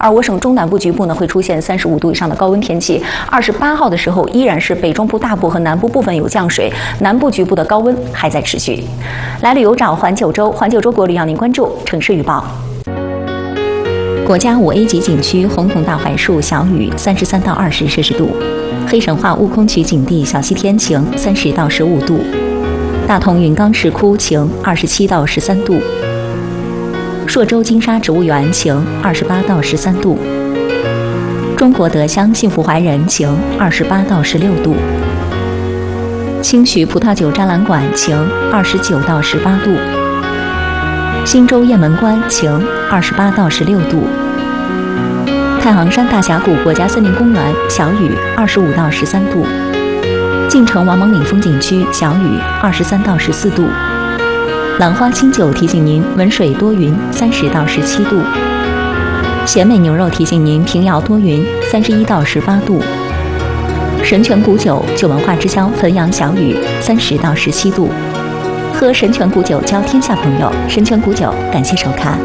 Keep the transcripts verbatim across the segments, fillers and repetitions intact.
而我省中南部局部呢会出现三十五度以上的高温天气。二十八号的时候依然是北中部大部和南部部分有降水，南部局部的高温还在持续。来旅游找环九州，环九州国旅让您关注城市预报。国家五 A 级景区红桐大槐树小雨三十三到二十摄氏度，黑神话悟空渠景地小西天晴三十到十五度，大同云冈石窟晴二十七到十三度，朔州金沙植物园晴二十八到十三度，中国德乡幸福怀仁晴二十八到十六度，清徐葡萄酒展览馆晴二十九到十八度，新州雁门关晴二十八到十六度，太行山大峡谷国家森林公园小雨二十五到十三度，晋城王蒙岭风景区小雨二十三到十四度，兰花清酒提醒您文水多云三十到十七度，咸美牛肉提醒您平遥多云三十一到十八度，神泉古酒酒文化之乡汾阳小雨三十到十七度。喝神泉古酒交天下朋友，神泉古酒感谢收看。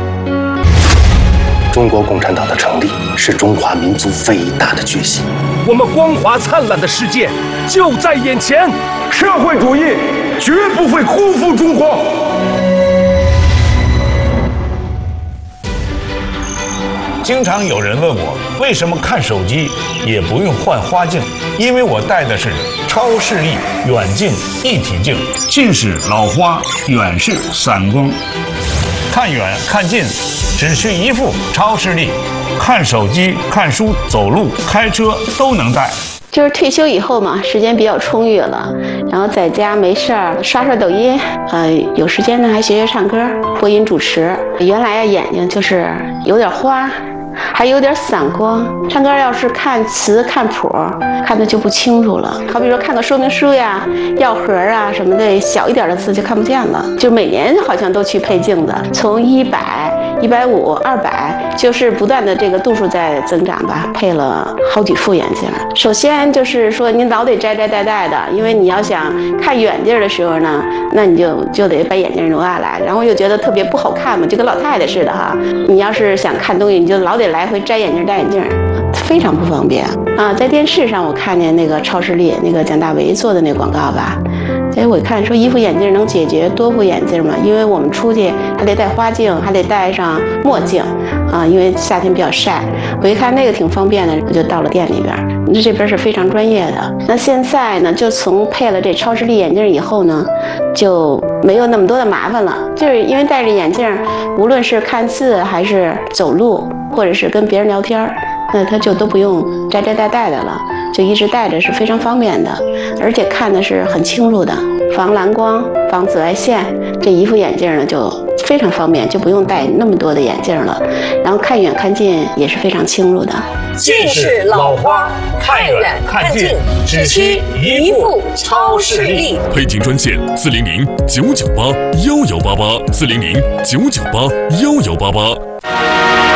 中国共产党的成立是中华民族伟大的决心， 我们光华灿烂的世界就在眼前， 社会主义绝不会辜负中国。 经常有人问我为什么看手机也不用换花镜，因为我戴的是超视力远近一体镜，近视老花，远视散光，看远看近只需一副超视力，看手机、看书、走路、开车都能戴。 就是退休以后嘛，时间比较充裕了，然后在家没事儿刷刷抖音，呃，有时间呢还学学唱歌、播音主持。原来呀眼睛就是有点花，还有点散光，唱歌要是看词看谱，看的就不清楚了。好比说看个说明书呀、药盒啊什么的，小一点的字就看不见了。就每年好像都去配镜子，从一百、一百五、二百，就是不断的这个度数在增长吧，配了好几副眼镜。首先就是说您老得摘摘戴戴的，因为你要想看远地儿的时候呢，那你就就得把眼镜挪下来，然后又觉得特别不好看嘛，就跟老太太似的哈。你要是想看东西，你就老得来回摘眼镜戴眼镜，非常不方便啊。在电视上我看见那个超视力那个蒋大为做的那广告吧，哎，我看说一副眼镜能解决多副眼镜嘛，因为我们出去还得戴花镜，还得戴上墨镜啊，因为夏天比较晒。我一看那个挺方便的，我就到了店里边。那这边是非常专业的。那现在呢，就从配了这超视力眼镜以后呢，就没有那么多的麻烦了。就是因为戴着眼镜，无论是看字还是走路，或者是跟别人聊天，那他就都不用摘摘戴戴的了，就一直戴着是非常方便的，而且看的是很清楚的，防蓝光、防紫外线。这一副眼镜呢就非常方便，就不用戴那么多的眼镜了，然后看远看近也是非常清楚的。 近视老花，看远看近只需一副超视力。 配镜专线四零零九九八幺幺八八四零零九九八幺幺八八。